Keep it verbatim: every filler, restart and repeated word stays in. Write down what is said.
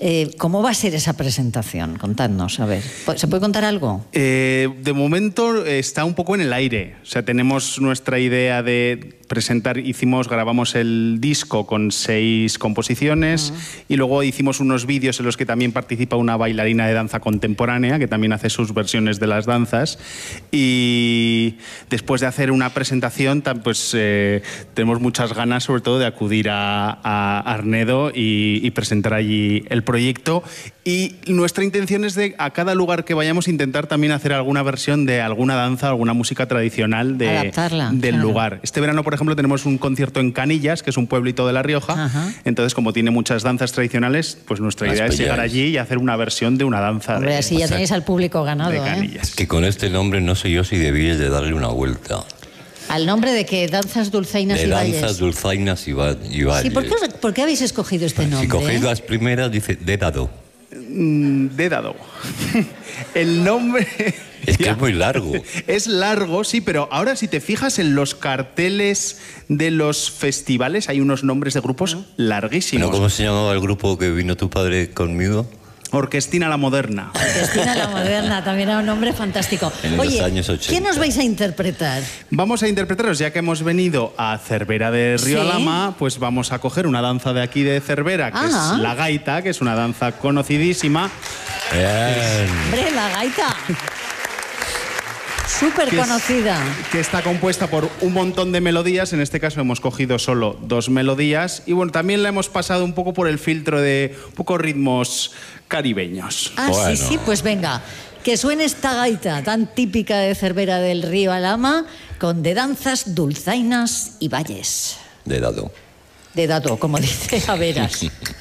Eh, ¿Cómo va a ser esa presentación? Contadnos, a ver. ¿Se puede contar algo? Eh, de momento está un poco en el aire. O sea, tenemos nuestra idea de presentar, hicimos, grabamos el disco con seis composiciones uh-huh. y luego hicimos unos vídeos en los que también participa una bailarina de danza contemporánea que también hace sus versiones de las danzas, y después de hacer una presentación pues eh, tenemos muchas ganas sobre todo de acudir a, a Arnedo y, y presentar allí el proyecto, y nuestra intención es de a cada lugar que vayamos intentar también hacer alguna versión de alguna danza, alguna música tradicional de, Adaptarla, del claro. lugar. Este verano, por ejemplo, ejemplo, tenemos un concierto en Canillas, que es un pueblito de La Rioja. Ajá. Entonces, como tiene muchas danzas tradicionales, pues nuestra Las idea pelláis. es llegar allí y hacer una versión de una danza. Hombre, de, así ya tenéis al público ganado, de Canillas. ¿eh? Que con este nombre no sé yo si debíais de darle una vuelta. ¿Al nombre de qué? Danzas dulzainas de y valles. Danzas dulzainas y, va y valles. Sí, ¿por qué, ¿por qué habéis escogido este nombre? Si cogéis eh? las primeras, dice Dédado. Mm, Dédado. El nombre... Es que ya. es muy largo. Es largo, sí, pero ahora si te fijas en los carteles de los festivales hay unos nombres de grupos larguísimos. ¿Pero cómo se llamaba el grupo que vino tu padre conmigo? Orquestina La Moderna. Orquestina La Moderna, también era un nombre fantástico. En Oye, los años ochenta. ¿qué nos vais a interpretar? Vamos a interpretaros, ya que hemos venido a Cervera de Río ¿Sí? Alhama, pues vamos a coger una danza de aquí de Cervera, que Ajá. es la gaita, que es una danza conocidísima. Bien. Hombre, la gaita. Súper conocida. Que está compuesta por un montón de melodías. En este caso hemos cogido solo dos melodías. Y bueno, también la hemos pasado un poco por el filtro de un poco ritmos caribeños. Ah, bueno. sí, sí, pues venga. Que suene esta gaita tan típica de Cervera del Río Alhama con de danzas, dulzainas y valles. De dado. De dado, como dice Averas.